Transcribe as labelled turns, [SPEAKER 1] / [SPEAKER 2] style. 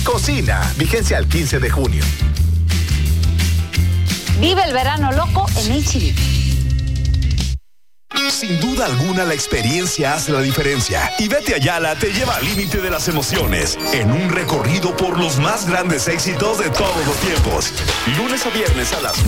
[SPEAKER 1] Cocina, vigencia al 15 de junio.
[SPEAKER 2] Vive el verano loco en H-E-B.
[SPEAKER 3] Sin duda alguna, la experiencia hace la diferencia. Y Vete Ayala te lleva al límite de las emociones en un recorrido por los más grandes éxitos de todos los tiempos. Lunes a viernes a las